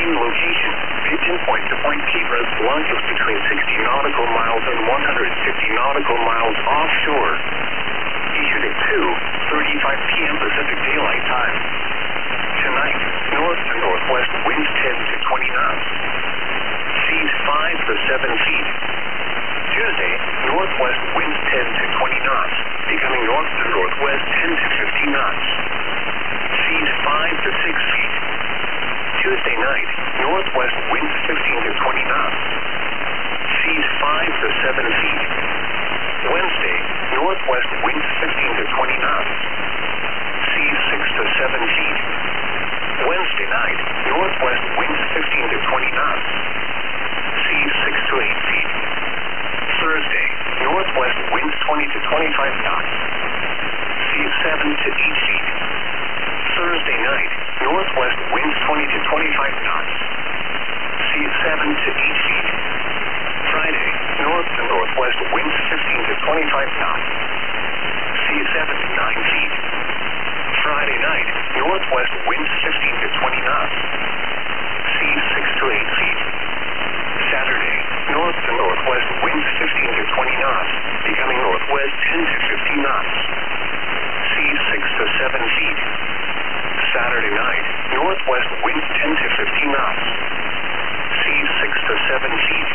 Wind location, Pigeon Point to Point Kiefer, longitude between 60 nautical miles and 150 nautical miles offshore. Issued at 2:35 p.m. Pacific Daylight Time. Tonight, north to northwest winds 10 to 20 knots. Seas 5 to 7 feet. Tuesday, northwest winds 10 to 20 knots, becoming north to northwest 10 to 15 knots. Seas 5 to 6 feet. Tuesday night, northwest winds 15 to 20 knots. Seas 5 to 7 feet. Wednesday, northwest winds 15 to 20 knots. Seas 6 to 7 feet. Wednesday night, northwest winds 15 to 20 knots. Seas 6 to 8 feet. Thursday, northwest winds 20 to 25 knots. Seas 7 to 8 feet. Thursday night, northwest winds 20 to 25 knots. Seas 7 to 8 feet. Friday, north to northwest winds 15 to 25 knots. Seas 7 to 9 feet. Friday night, northwest winds 15 to 20 knots. Seas 6 to 8 feet. Saturday, north to northwest winds 15 to 20 knots, becoming northwest 10 to 15 knots. Seas 6 to 7 feet. Saturday night, northwest winds 10 to 15 knots. Seas 6 to 7 feet.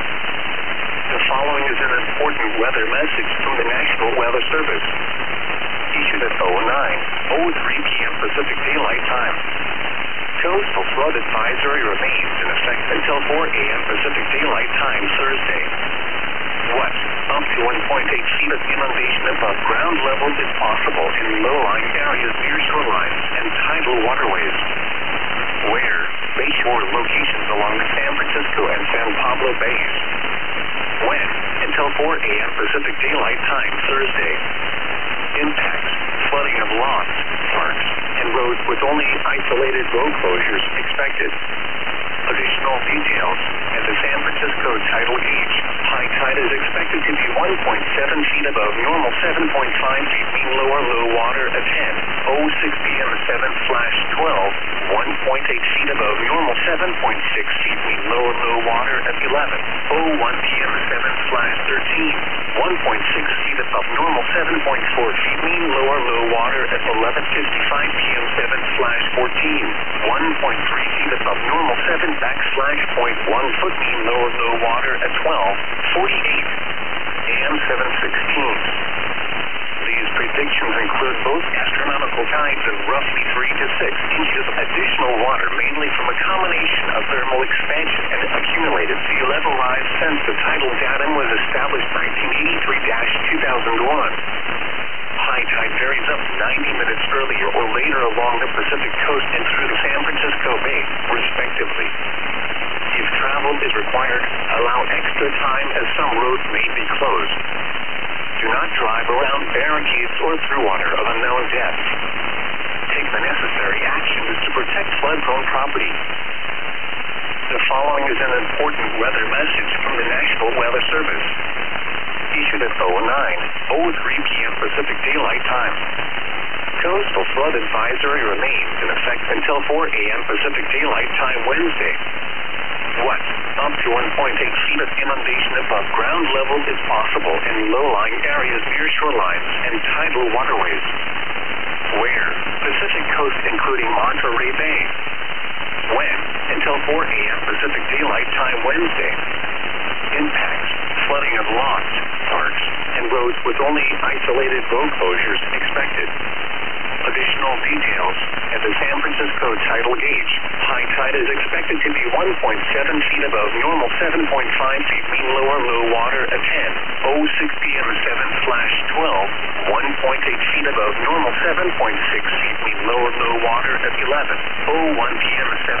The following is an important weather message from the National Weather Service. Issued at 09:03 p.m. Pacific Daylight Time. Coastal flood advisory remains in effect until 4 a.m. Pacific Daylight Time Thursday. What? Up to 1.8 feet of inundation above ground level is possible in low-lying areas near shorelines and tidal waterways. Where? Bayshore locations along the San Francisco and San Pablo Bays. When? Until 4 a.m. Pacific Daylight Time Thursday. Impacts: flooding of lots, parks, and roads with only isolated road closures expected. Additional details: at the San Francisco tidal gauge, high tide is expected to be 1.7 feet above normal, 7.5 feet mean low water at 10:06 p.m. 7/12, 1.8 feet above normal, 7.6 feet mean low water at 11:01 p.m. 7/13, 1.6 feet above normal, 7.4 feet mean low water at 11:55 p.m. 7/14, 1.3 feet above normal, 7/.1 foot mean low water at 12:48 a.m. 7/16. These predictions include both astronomical tides of roughly 3 to 6 inches of additional water, mainly from a combination of thermal expansion and accumulated sea level rise since the tidal datum was established 1983-2001. High tide varies up to 90 minutes earlier or later along the Pacific coast and through the San Francisco Bay, respectively. If travel is required, allow extra time as some roads may be closed. Do not drive around barricades or through water of unknown depth. Take the necessary actions to protect flood-prone property. The following is an important weather message from the National Weather Service. Issued at 09:03 p.m. Pacific Daylight Time. Coastal flood advisory remains in effect until 4 a.m. Pacific Daylight Time Wednesday. What? Up to 1.8 feet of inundation above ground level is possible in low-lying areas near shorelines and tidal waterways. Where? Pacific coast including Monterey Bay. When? Until 4 a.m. Pacific Daylight Time Wednesday. Impacts: flooding of lots, parks, and roads with only isolated road closures expected. Additional details: at the San Francisco tidal gauge, high tide is expected to be 1.7 feet above normal, 7.5 feet mean low water at 10:06 p.m. 7/12, 1.8 feet above normal, 7.6 feet mean low water at 11:01 p.m.